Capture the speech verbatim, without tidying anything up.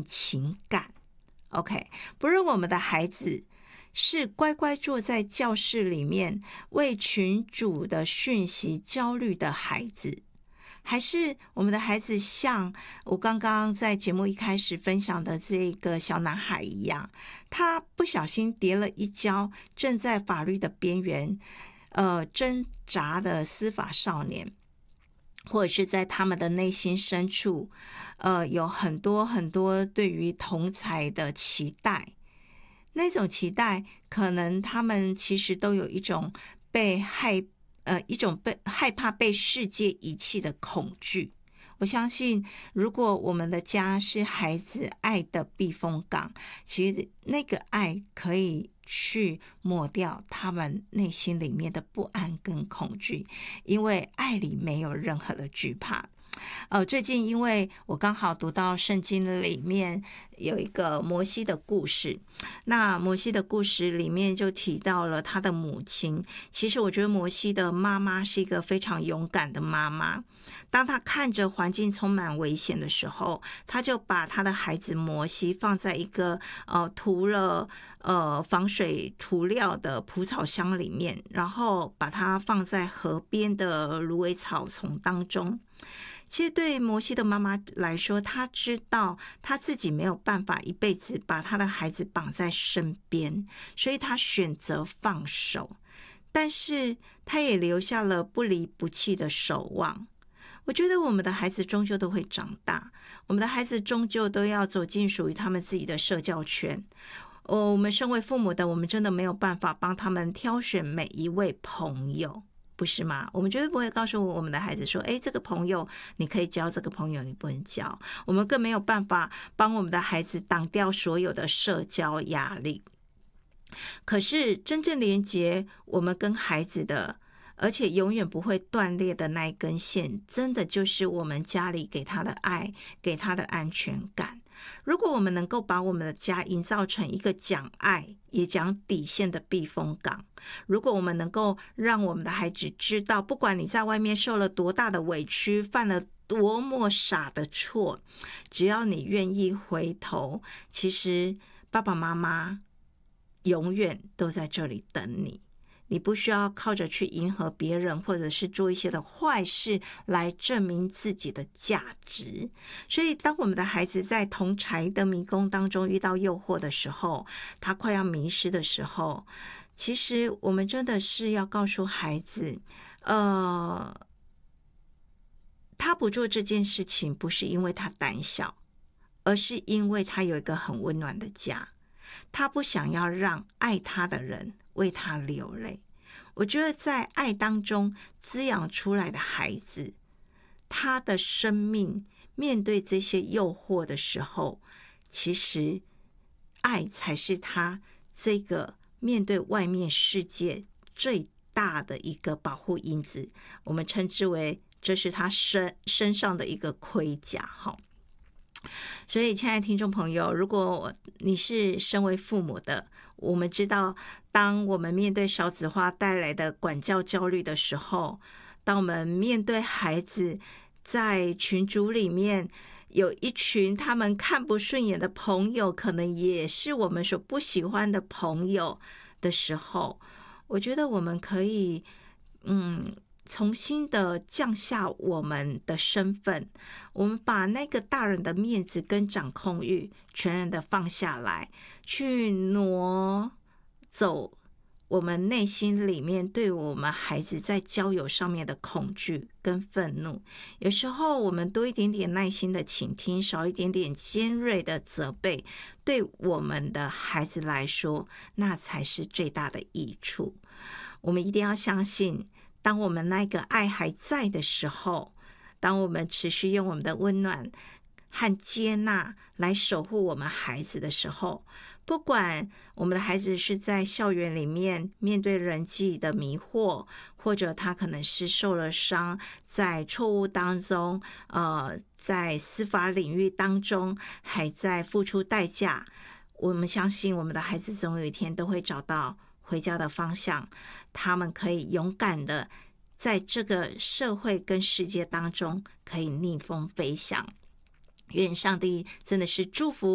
情感。 OK， 不论我们的孩子是乖乖坐在教室里面为群组的讯息焦虑的孩子，还是我们的孩子像我刚刚在节目一开始分享的这个小男孩一样，他不小心跌了一跤，正在法律的边缘呃挣扎的司法少年，或者是在他们的内心深处呃有很多很多对于同侪的期待，那种期待可能他们其实都有一种被害呃一种被害怕被世界遗弃的恐惧。我相信如果我们的家是孩子爱的避风港，其实那个爱可以去抹掉他们内心里面的不安跟恐惧，因为爱里没有任何的惧怕。呃，最近因为我刚好读到圣经里面有一个摩西的故事，那摩西的故事里面就提到了他的母亲。其实我觉得摩西的妈妈是一个非常勇敢的妈妈，当他看着环境充满危险的时候，他就把他的孩子摩西放在一个呃涂了呃防水涂料的蒲草箱里面，然后把它放在河边的芦苇草丛当中。其实对摩西的妈妈来说，她知道她自己没有办法一辈子把她的孩子绑在身边，所以她选择放手，但是她也留下了不离不弃的守望。我觉得我们的孩子终究都会长大，我们的孩子终究都要走进属于他们自己的社交圈。哦，我们身为父母的，我们真的没有办法帮他们挑选每一位朋友，不是吗？我们绝对不会告诉我们的孩子说，诶，这个朋友你可以交，这个朋友你不能交。我们更没有办法帮我们的孩子挡掉所有的社交压力。可是真正连接我们跟孩子的，而且永远不会断裂的那一根线，真的就是我们家里给他的爱，给他的安全感。如果我们能够把我们的家营造成一个讲爱也讲底线的避风港，如果我们能够让我们的孩子知道，不管你在外面受了多大的委屈，犯了多么傻的错，只要你愿意回头，其实爸爸妈妈永远都在这里等你。你不需要靠着去迎合别人，或者是做一些的坏事来证明自己的价值。所以当我们的孩子在同侪的迷宫当中遇到诱惑的时候，他快要迷失的时候，其实我们真的是要告诉孩子，呃，他不做这件事情不是因为他胆小，而是因为他有一个很温暖的家，他不想要让爱他的人为他流泪。我觉得在爱当中滋养出来的孩子，他的生命面对这些诱惑的时候，其实爱才是他这个面对外面世界最大的一个保护因子，我们称之为这是他身身上的一个盔甲。所以亲爱的听众朋友，如果你是身为父母的，我们知道当我们面对少子化带来的管教焦虑的时候，当我们面对孩子在群组里面有一群他们看不顺眼的朋友，可能也是我们所不喜欢的朋友的时候，我觉得我们可以嗯重新的降下我们的身份，我们把那个大人的面子跟掌控欲全然的放下来，去挪走我们内心里面对我们孩子在交友上面的恐惧跟愤怒。有时候我们多一点点耐心的倾听，少一点点尖锐的责备，对我们的孩子来说，那才是最大的益处。我们一定要相信，当我们那个爱还在的时候，当我们持续用我们的温暖和接纳来守护我们孩子的时候，不管我们的孩子是在校园里面面对人际的迷惑，或者他可能是受了伤，在错误当中呃，在司法领域当中还在付出代价，我们相信我们的孩子总有一天都会找到回家的方向，他们可以勇敢的在这个社会跟世界当中可以逆风飞翔。愿上帝真的是祝福